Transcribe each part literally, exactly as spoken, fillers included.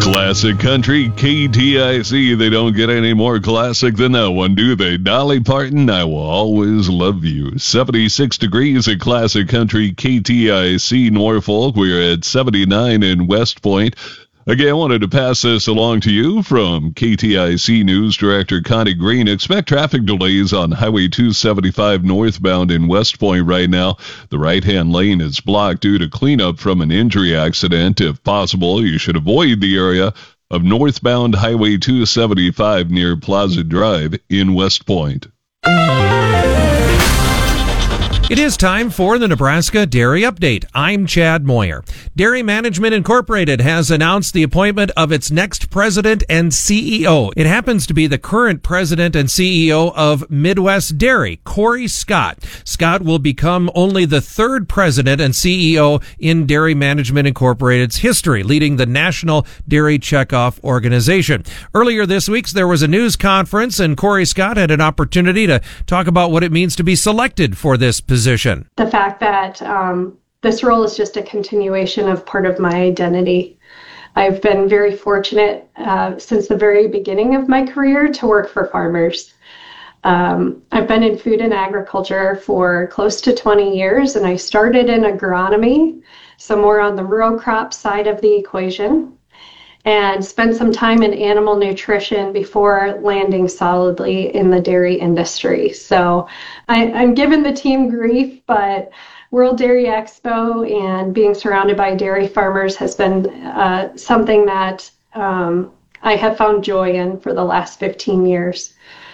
Classic Country, K T I C. They don't get any more classic than that one, do they? Dolly Parton, I Will Always Love You. seventy-six degrees at Classic Country, K T I C Norfolk. We're at seventy-nine in West Point. Again, I wanted to pass this along to you from K T I C News Director Connie Green. Expect traffic delays on Highway two seventy-five northbound in West Point right now. The right-hand lane is blocked due to cleanup from an injury accident. If possible, you should avoid the area of northbound Highway two seventy-five near Plaza Drive in West Point. It is time for the Nebraska Dairy Update. I'm Chad Moyer. Dairy Management Incorporated has announced the appointment of its next president and C E O. It happens to be the current president and C E O of Midwest Dairy, Corey Scott. Scott will become only the third president and C E O in Dairy Management Incorporated's history, leading the National Dairy Checkoff Organization. Earlier this week, there was a news conference, and Corey Scott had an opportunity to talk about what it means to be selected for this position. Position. The fact that um, this role is just a continuation of part of my identity. I've been very fortunate uh, since the very beginning of my career to work for farmers. Um, I've been in food and agriculture for close to twenty years, and I started in agronomy, so more on the row crop side of the equation, and spent some time in animal nutrition before landing solidly in the dairy industry. So I, I'm giving the team grief, but World Dairy Expo and being surrounded by dairy farmers has been uh, something that um, I have found joy in for the last fifteen years.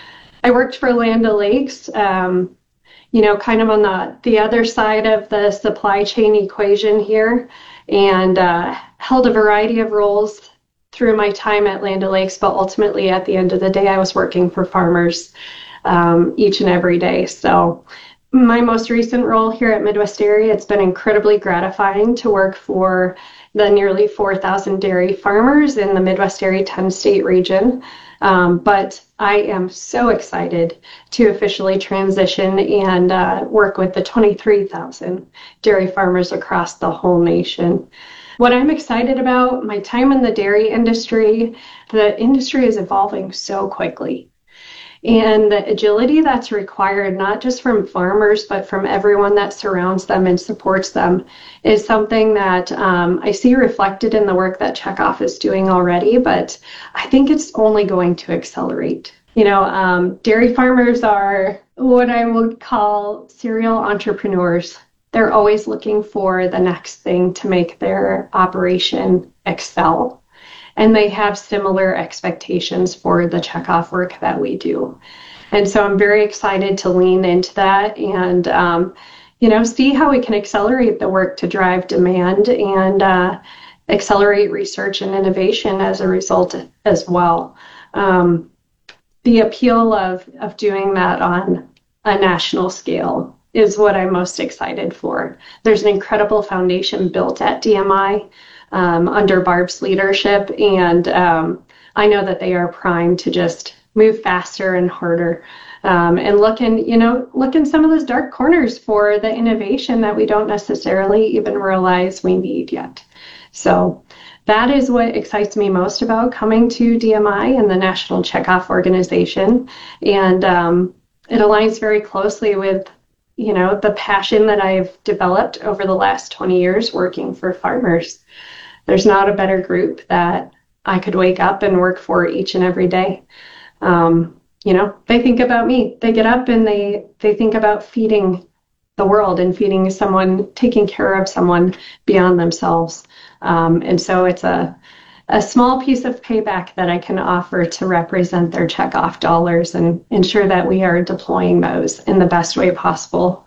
I worked for Land O'Lakes, um, you know, kind of on the, the other side of the supply chain equation here, and uh, held a variety of roles through my time at Land O'Lakes, but ultimately at the end of the day, I was working for farmers um, each and every day. So my most recent role here at Midwest Dairy, it's been incredibly gratifying to work for the nearly four thousand dairy farmers in the Midwest Dairy ten-state region. Um, but I am so excited to officially transition and uh, work with the twenty-three thousand dairy farmers across the whole nation. What I'm excited about, my time in the dairy industry, the industry is evolving so quickly. And the agility that's required, not just from farmers, but from everyone that surrounds them and supports them, is something that um, I see reflected in the work that Checkoff is doing already, but I think it's only going to accelerate. You know, um, dairy farmers are what I would call serial entrepreneurs. They're always looking for the next thing to make their operation excel. And they have similar expectations for the checkoff work that we do. And so I'm very excited to lean into that and, um, you know, see how we can accelerate the work to drive demand and uh, accelerate research and innovation as a result as well. Um, the appeal of, of doing that on a national scale is what I'm most excited for. There's an incredible foundation built at D M I um, under Barb's leadership, and um, I know that they are primed to just move faster and harder um, and look in, you know, look in some of those dark corners for the innovation that we don't necessarily even realize we need yet. So that is what excites me most about coming to D M I and the National Checkoff Organization, and um, it aligns very closely with you know, the passion that I've developed over the last twenty years working for farmers. There's not a better group that I could wake up and work for each and every day. Um, you know, they think about me. They get up and they, they think about feeding the world and feeding someone, taking care of someone beyond themselves. Um, and so it's a, a small piece of payback that I can offer to represent their checkoff dollars and ensure that we are deploying those in the best way possible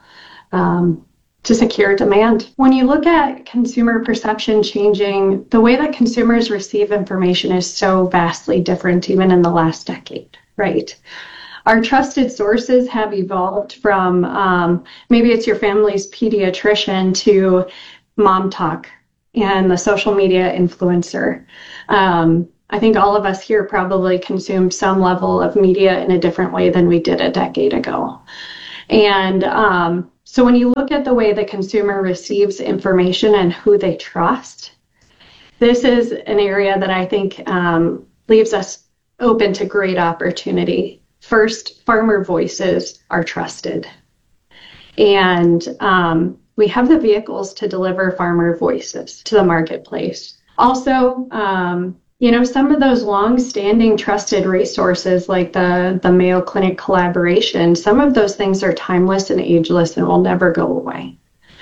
um, to secure demand. When you look at consumer perception changing, the way that consumers receive information is so vastly different even in the last decade, right? Our trusted sources have evolved from um, maybe it's your family's pediatrician to Mom Talk and the social media influencer. Um, I think all of us here probably consume some level of media in a different way than we did a decade ago. And um, so when you look at the way the consumer receives information and who they trust, this is an area that I think um, leaves us open to great opportunity. First, farmer voices are trusted. And um, we have the vehicles to deliver farmer voices to the marketplace. Also, um, you know, some of those long-standing trusted resources like the, the Mayo Clinic collaboration, some of those things are timeless and ageless and will never go away.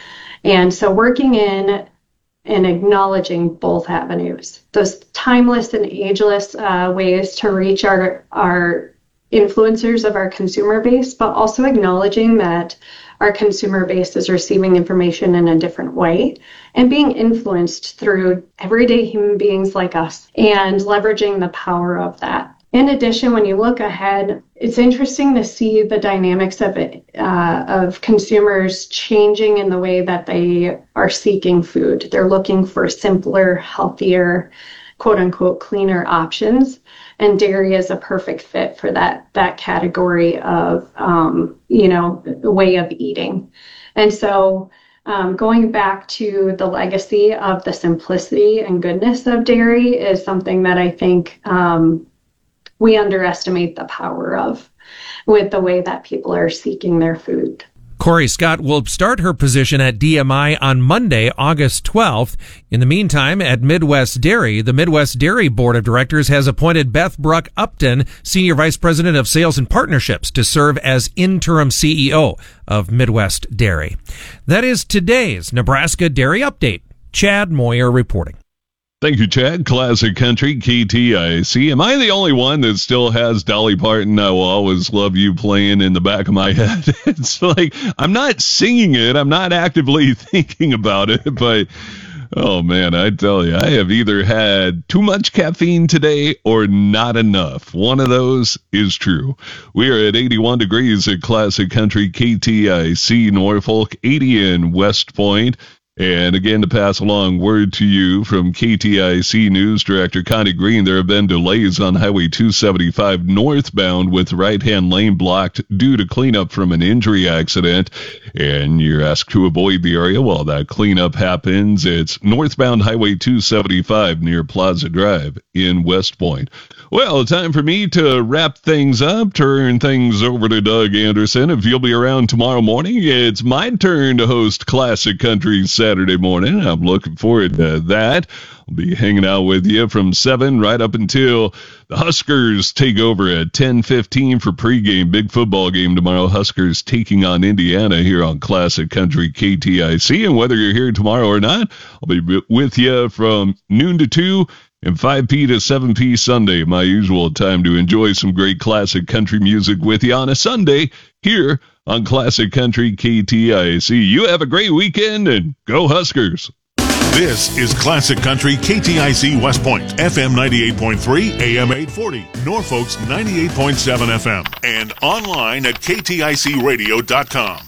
And so working in and acknowledging both avenues, those timeless and ageless uh, ways to reach our, our influencers of our consumer base, but also acknowledging that our consumer base is receiving information in a different way and being influenced through everyday human beings like us and leveraging the power of that. In addition, when you look ahead, it's interesting to see the dynamics of it, uh, of consumers changing in the way that they are seeking food. They're looking for simpler, healthier, quote unquote, cleaner options. And dairy is a perfect fit for that that category of, um, you know, way of eating. And so um, going back to the legacy of the simplicity and goodness of dairy is something that I think um, we underestimate the power of with the way that people are seeking their food. Corey Scott will start her position at D M I on Monday, August twelfth. In the meantime, at Midwest Dairy, the Midwest Dairy Board of Directors has appointed Beth Bruck Upton, Senior Vice President of Sales and Partnerships, to serve as interim C E O of Midwest Dairy. That is today's Nebraska Dairy Update. Chad Moyer reporting. Thank you, Chad. Classic Country, K T I C. Am I the only one that still has Dolly Parton, I Will Always Love You playing in the back of my head? It's like, I'm not singing it. I'm not actively thinking about it, but oh man, I tell you, I have either had too much caffeine today or not enough. One of those is true. We are at eighty-one degrees at Classic Country, K T I C Norfolk, eighty in West Point. And again, to pass along word to you from K T I C News Director Connie Green, there have been delays on Highway two seventy-five northbound with right-hand lane blocked due to cleanup from an injury accident. And you're asked to avoid the area while that cleanup happens. It's northbound Highway two seventy-five near Plaza Drive in West Point. Well, time for me to wrap things up, turn things over to Doug Anderson. If you'll be around tomorrow morning, it's my turn to host Classic Country Saturday morning. I'm looking forward to that. I'll be hanging out with you from seven right up until the Huskers take over at ten fifteen for pregame. Big football game tomorrow. Huskers taking on Indiana here on Classic Country K T I C. And whether you're here tomorrow or not, I'll be with you from noon to two and five p to seven p Sunday, my usual time to enjoy some great classic country music with you on a Sunday here on Classic Country K T I C. You have a great weekend and go Huskers. This is Classic Country K T I C West Point, F M ninety-eight point three, A M eight forty, Norfolk's ninety-eight point seven F M, and online at K T I C radio dot com.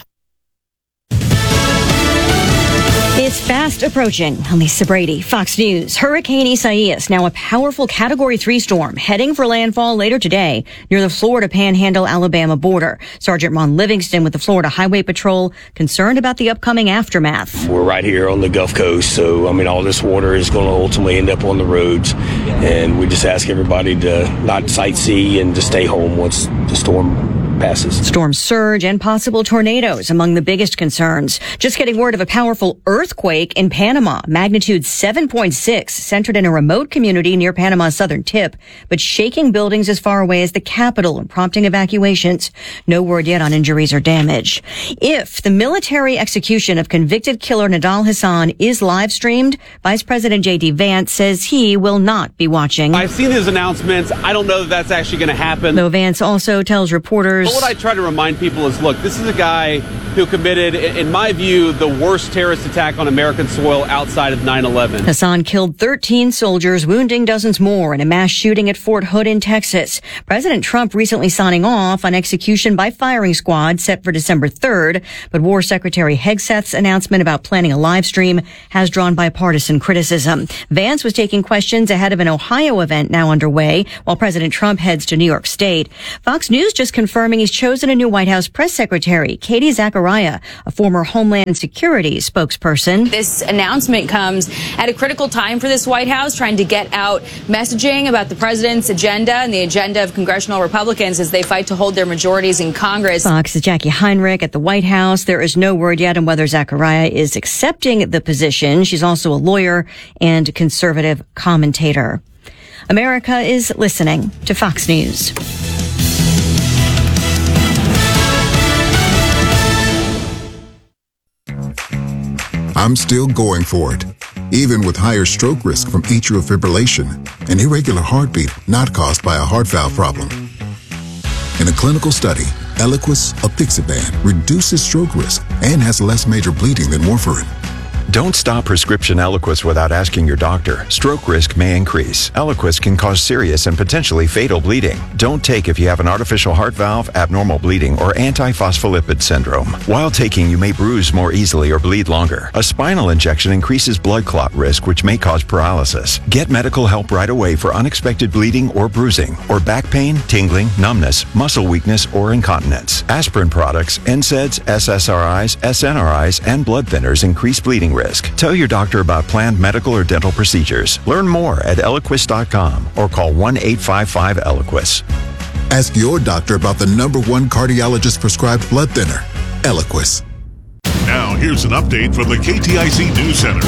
It's fast approaching. I'm Lisa Brady, Fox News. Hurricane Isaias, now a powerful Category three storm, heading for landfall later today near the Florida Panhandle, Alabama border. Sergeant Ron Livingston with the Florida Highway Patrol concerned about the upcoming aftermath. We're right here on the Gulf Coast, so, I mean, all this water is going to ultimately end up on the roads, and we just ask everybody to not sightsee and to stay home once the storm passes. Storm surge and possible tornadoes among the biggest concerns. Just getting word of a powerful earthquake in Panama, magnitude seven point six, centered in a remote community near Panama's southern tip, but shaking buildings as far away as the capital and prompting evacuations. No word yet on injuries or damage. If the military execution of convicted killer Nidal Hasan is live streamed, Vice President J D Vance says he will not be watching. I've seen his announcements. I don't know that that's actually going to happen. Though Vance also tells reporters, but what I try to remind people is, look, this is a guy who committed, in my view, the worst terrorist attack on American soil outside of nine eleven. Hasan killed thirteen soldiers, wounding dozens more in a mass shooting at Fort Hood in Texas. President Trump recently signing off on execution by firing squad set for December third, but War Secretary Hegseth's announcement about planning a live stream has drawn bipartisan criticism. Vance was taking questions ahead of an Ohio event now underway, while President Trump heads to New York State. Fox News just confirming he's chosen a new White House press secretary. Katie Zacharias Zachariah, a former Homeland Security spokesperson. This announcement comes at a critical time for this White House, trying to get out messaging about the president's agenda and the agenda of congressional Republicans as they fight to hold their majorities in Congress. Fox's Jackie Heinrich at the White House. There is no word yet on whether Zachariah is accepting the position. She's also a lawyer and conservative commentator. America is listening to Fox News. I'm still going for it, even with higher stroke risk from atrial fibrillation, an irregular heartbeat not caused by a heart valve problem. In a clinical study, Eliquis apixaban reduces stroke risk and has less major bleeding than warfarin. Don't stop prescription Eliquis without asking your doctor. Stroke risk may increase. Eliquis can cause serious and potentially fatal bleeding. Don't take if you have an artificial heart valve, abnormal bleeding, or antiphospholipid syndrome. While taking, you may bruise more easily or bleed longer. A spinal injection increases blood clot risk, which may cause paralysis. Get medical help right away for unexpected bleeding or bruising, or back pain, tingling, numbness, muscle weakness, or incontinence. Aspirin products, N SAIDs, S S R Is, S N R Is, and blood thinners increase bleeding risk. Tell your doctor about planned medical or dental procedures. Learn more at Eliquis dot com or call one eight five five Eliquis. Ask your doctor about the number one cardiologist prescribed blood thinner, Eliquis. Now, here's an update from the K T I C News Center.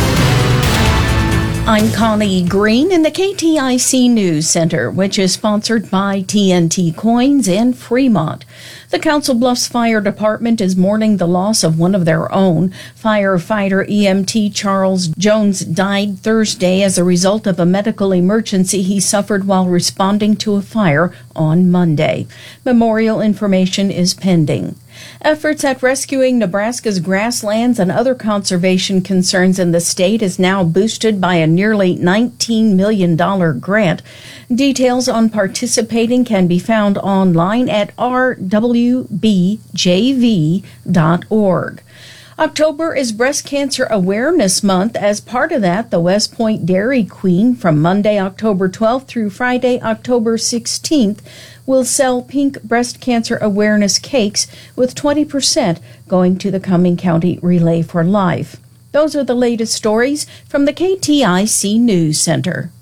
I'm Connie Green in the K T I C News Center, which is sponsored by T N T Coins and Fremont. The Council Bluffs Fire Department is mourning the loss of one of their own. Firefighter E M T Charles Jones died Thursday as a result of a medical emergency he suffered while responding to a fire on Monday. Memorial information is pending. Efforts at rescuing Nebraska's grasslands and other conservation concerns in the state is now boosted by a nearly nineteen million dollars grant. Details on participating can be found online at r w b j v dot org. October is Breast Cancer Awareness Month. As part of that, the West Point Dairy Queen from Monday, October twelfth through Friday, October sixteenth will sell pink breast cancer awareness cakes with twenty percent going to the Cumming County Relay for Life. Those are the latest stories from the K T I C News Center.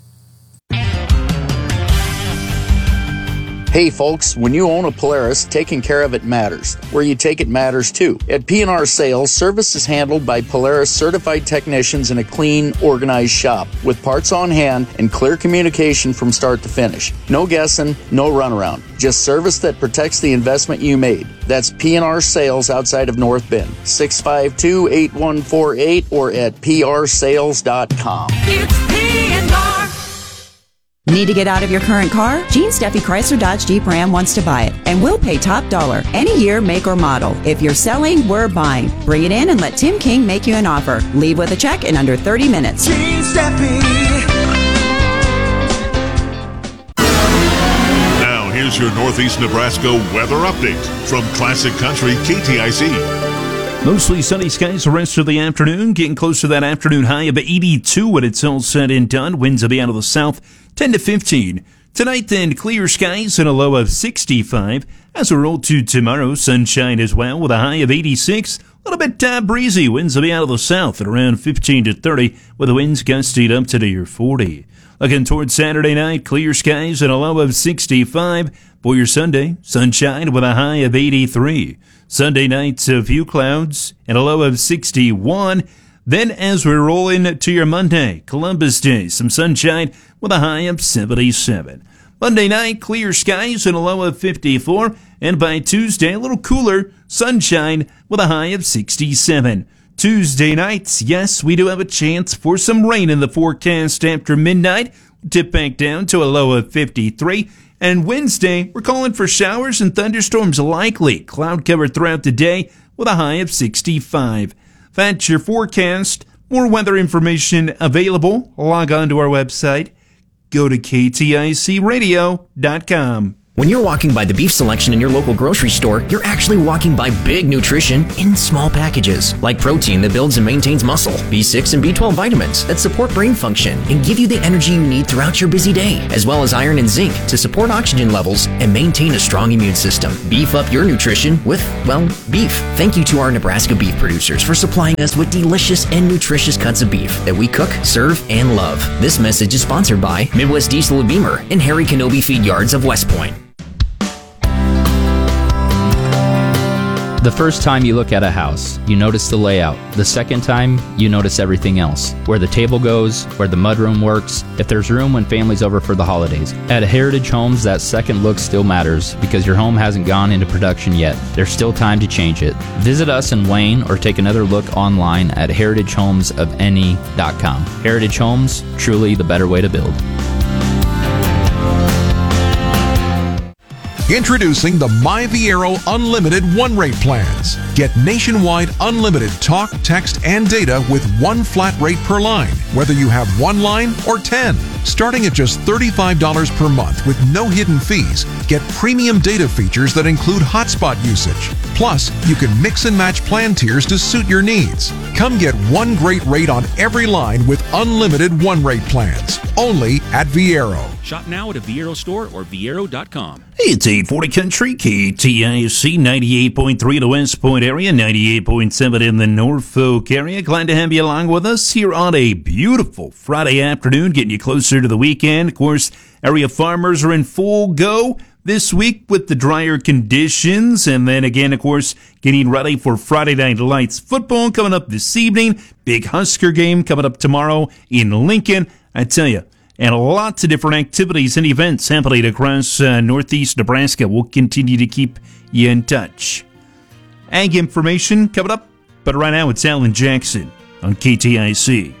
Hey folks, when you own a Polaris, taking care of it matters. Where you take it matters too. At P and R Sales, service is handled by Polaris certified technicians in a clean, organized shop with parts on hand and clear communication from start to finish. No guessing, no runaround. Just service that protects the investment you made. That's P and R Sales outside of North Bend. six five two, eight one four eight or at p r sales dot com. It's P and R. Need to get out of your current car? Gene Steffi Chrysler Dodge Jeep Ram wants to buy it, and we'll pay top dollar any year, make, or model. If you're selling, we're buying. Bring it in and let Tim King make you an offer. Leave with a check in under thirty minutes. Gene Steffi. Now, here's your Northeast Nebraska weather update from Classic Country K T I C. Mostly sunny skies the rest of the afternoon, getting close to that afternoon high of eighty-two when it's all said and done. Winds will be out of the south, ten to fifteen. Tonight then, clear skies and a low of sixty-five. As we roll to tomorrow, sunshine as well with a high of eighty-six. A little bit uh, breezy. Winds will be out of the south at around fifteen to thirty, with the winds gusting up to near forty. Looking towards Saturday night, clear skies and a low of sixty-five. For your Sunday, sunshine with a high of eighty-three. Sunday night, a few clouds and a low of sixty-one. Then as we roll into your Monday, Columbus Day, some sunshine with a high of seventy-seven. Monday night, clear skies and a low of fifty-four. And by Tuesday, a little cooler, sunshine with a high of sixty-seven. Tuesday nights, yes, we do have a chance for some rain in the forecast after midnight. Dip back down to a low of fifty-three. And Wednesday, we're calling for showers and thunderstorms likely. Cloud cover throughout the day with a high of sixty-five. That's your forecast. More weather information available. Log on to our website. Go to K T I C radio dot com. When you're walking by the beef selection in your local grocery store, you're actually walking by big nutrition in small packages, like protein that builds and maintains muscle, B six and B twelve vitamins that support brain function and give you the energy you need throughout your busy day, as well as iron and zinc to support oxygen levels and maintain a strong immune system. Beef up your nutrition with, well, beef. Thank you to our Nebraska beef producers for supplying us with delicious and nutritious cuts of beef that we cook, serve, and love. This message is sponsored by Midwest Diesel of Beamer and Harry Kenobi Feed Yards of West Point. The first time you look at a house, you notice the layout. The second time, you notice everything else. Where the table goes, where the mudroom works, if there's room when family's over for the holidays. At Heritage Homes, that second look still matters because your home hasn't gone into production yet. There's still time to change it. Visit us in Wayne or take another look online at heritage homes of n e dot com. Heritage Homes, truly the better way to build. Introducing the MyViero Unlimited one-rate plans. Get nationwide unlimited talk, text, and data with one flat rate per line, whether you have one line or ten. Starting at just thirty-five dollars per month with no hidden fees, get premium data features that include hotspot usage. Plus, you can mix and match plan tiers to suit your needs. Come get one great rate on every line with unlimited one-rate plans. Only at Viero. Shop now at a Viero store or viero dot com. It's eight forty Country, K T I C ninety-eight point three in the West Point area, ninety-eight point seven in the Norfolk area. Glad to have you along with us here on a beautiful Friday afternoon, getting you closer to the weekend. Of course, area farmers are in full go this week with the drier conditions. And then again, of course, getting ready for Friday Night Lights football coming up this evening. Big Husker game coming up tomorrow in Lincoln. I tell you, and lots of different activities and events happening across uh, northeast Nebraska. We'll continue to keep you in touch. Ag information coming up, but right now it's Alan Jackson on K T I C.